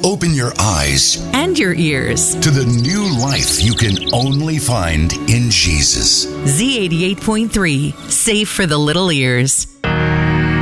open your eyes and your ears to the new life you can only find in Jesus. Z88.3, safe for the little ears.